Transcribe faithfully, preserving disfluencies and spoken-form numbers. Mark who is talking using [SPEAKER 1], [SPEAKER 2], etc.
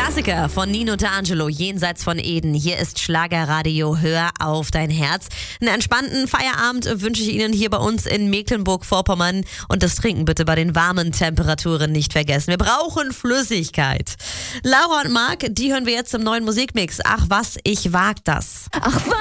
[SPEAKER 1] Klassiker von Nino D'Angelo, Jenseits von Eden. Hier ist Schlagerradio, hör auf dein Herz. Einen entspannten Feierabend wünsche ich Ihnen hier bei uns in Mecklenburg-Vorpommern. Und das Trinken bitte bei den warmen Temperaturen nicht vergessen. Wir brauchen Flüssigkeit. Laura und Marc, die hören wir jetzt im neuen Musikmix. Ach was, ich wag das.
[SPEAKER 2] Ach was.